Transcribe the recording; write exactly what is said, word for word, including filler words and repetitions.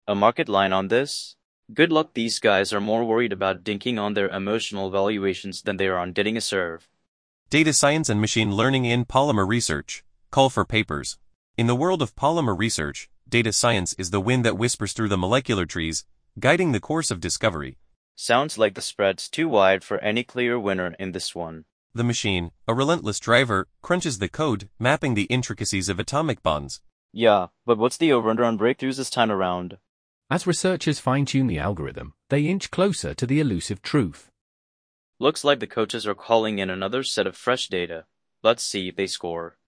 A market line on this? Good luck, these guys are more worried about dinking on their emotional valuations than they are on getting a serve. Data science and machine learning in polymer research. Call for papers. In the world of polymer research, data science is the wind that whispers through the molecular trees, guiding the course of discovery. Sounds like the spread's too wide for any clear winner in this one. The machine, a relentless driver, crunches the code, mapping the intricacies of atomic bonds. Yeah, but what's the over-under on breakthroughs this time around? As researchers fine-tune the algorithm, they inch closer to the elusive truth. Looks like the coaches are calling in another set of fresh data. Let's see if they score.